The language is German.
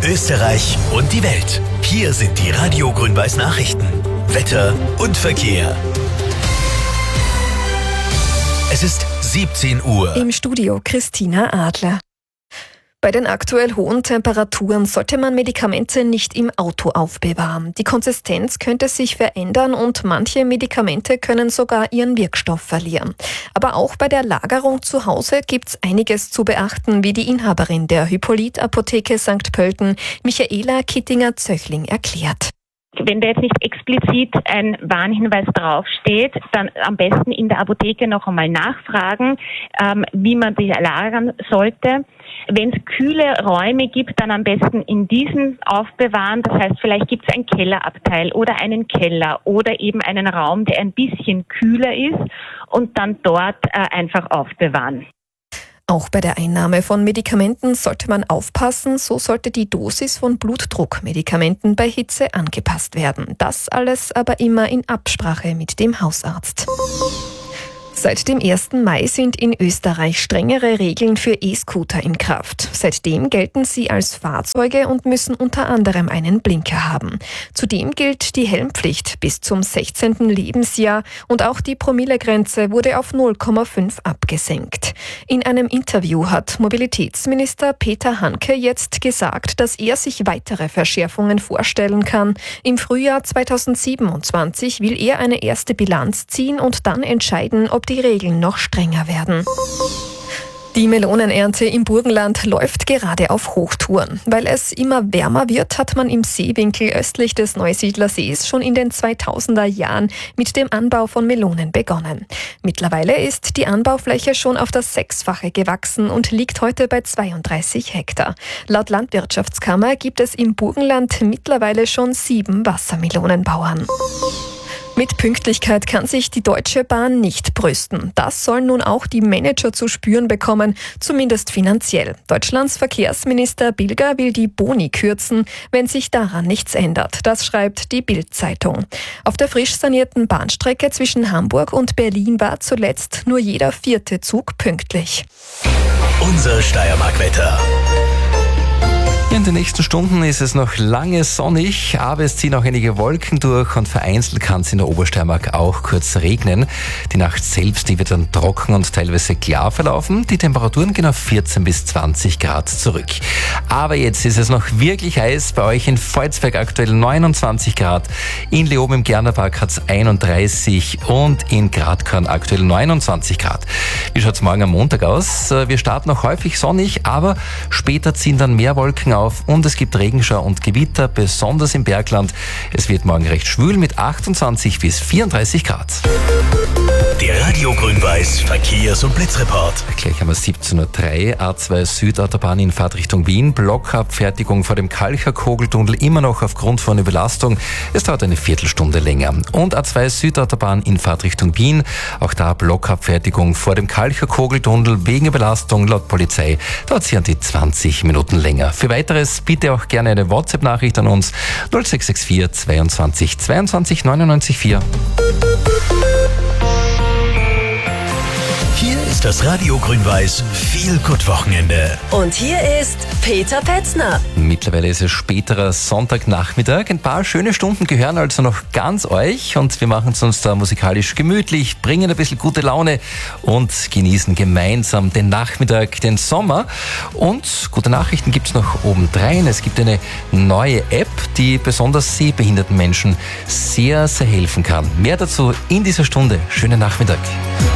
Österreich und die Welt. Hier sind die Radio Grün-Weiß Nachrichten. Wetter und Verkehr. Es ist 17 Uhr. Im Studio Christina Adler. Bei den aktuell hohen Temperaturen sollte man Medikamente nicht im Auto aufbewahren. Die Konsistenz könnte sich verändern und manche Medikamente können sogar ihren Wirkstoff verlieren. Aber auch bei der Lagerung zu Hause gibt's einiges zu beachten, wie die Inhaberin der Hippolyt-Apotheke St. Pölten, Michaela Kittinger-Zöchling, erklärt. Wenn da jetzt nicht explizit ein Warnhinweis draufsteht, dann am besten in der Apotheke noch einmal nachfragen, wie man die lagern sollte. Wenn es kühle Räume gibt, dann am besten in diesen aufbewahren. Das heißt, vielleicht gibt es ein Kellerabteil oder einen Keller oder eben einen Raum, der ein bisschen kühler ist und dann dort einfach aufbewahren. Auch bei der Einnahme von Medikamenten sollte man aufpassen, so sollte die Dosis von Blutdruckmedikamenten bei Hitze angepasst werden. Das alles aber immer in Absprache mit dem Hausarzt. Seit dem 1. Mai sind in Österreich strengere Regeln für E-Scooter in Kraft. Seitdem gelten sie als Fahrzeuge und müssen unter anderem einen Blinker haben. Zudem gilt die Helmpflicht bis zum 16. Lebensjahr und auch die Promillegrenze wurde auf 0,5 abgesenkt. In einem Interview hat Mobilitätsminister Peter Hanke jetzt gesagt, dass er sich weitere Verschärfungen vorstellen kann. Im Frühjahr 2027 will er eine erste Bilanz ziehen und dann entscheiden, ob die Regeln noch strenger werden. Die Melonenernte im Burgenland läuft gerade auf Hochtouren. Weil es immer wärmer wird, hat man im Seewinkel östlich des Neusiedlersees schon in den 2000er Jahren mit dem Anbau von Melonen begonnen. Mittlerweile ist die Anbaufläche schon auf das 6-fache gewachsen und liegt heute bei 32 Hektar. Laut Landwirtschaftskammer gibt es im Burgenland mittlerweile schon 7 Wassermelonenbauern. Mit Pünktlichkeit kann sich die Deutsche Bahn nicht brüsten. Das sollen nun auch die Manager zu spüren bekommen, zumindest finanziell. Deutschlands Verkehrsminister Bilger will die Boni kürzen, wenn sich daran nichts ändert. Das schreibt die Bild-Zeitung. Auf der frisch sanierten Bahnstrecke zwischen Hamburg und Berlin war zuletzt nur jeder 4. Zug pünktlich. Unser Steiermark-Wetter. In den nächsten Stunden ist es noch lange sonnig, aber es ziehen auch einige Wolken durch und vereinzelt kann es in der Obersteiermark auch kurz regnen. Die Nacht selbst, die wird dann trocken und teilweise klar verlaufen. Die Temperaturen gehen auf 14 bis 20 Grad zurück. Aber jetzt ist es noch wirklich heiß. Bei euch in Volzberg aktuell 29 Grad. In Leoben im Gärtnerpark hat es 31 und in Gradkorn aktuell 29 Grad. Wie schaut es morgen am Montag aus? Wir starten noch häufig sonnig, aber später ziehen dann mehr Wolken auf und es gibt Regenschauer und Gewitter, besonders im Bergland. Es wird morgen recht schwül mit 28 bis 34 Grad. Der Radio Grün-Weiß Verkehrs- und Blitzreport. Gleich haben wir 17.03 Uhr, A2 Südautobahn in Fahrtrichtung Wien. Blockabfertigung vor dem Kalcher-Kogeltunnel immer noch aufgrund von Überlastung. Es dauert eine Viertelstunde länger. Und A2 Südautobahn in Fahrtrichtung Wien. Auch da Blockabfertigung vor dem Kalcher-Kogeltunnel wegen Überlastung. Laut Polizei dauert sie an die 20 Minuten länger. Für Weiteres bitte auch gerne eine WhatsApp-Nachricht an uns 0664 22 22 99 4. Hier ist das Radio Grün-Weiß Feel-Good-Wochenende. Und hier ist Peter Petzner. Mittlerweile ist es späterer Sonntagnachmittag. Ein paar schöne Stunden gehören also noch ganz euch und wir machen es uns da musikalisch gemütlich, bringen ein bisschen gute Laune und genießen gemeinsam den Nachmittag, den Sommer. Und gute Nachrichten gibt es noch obendrein. Es gibt eine neue App, die besonders sehbehinderten Menschen sehr, sehr helfen kann. Mehr dazu in dieser Stunde. Schönen Nachmittag.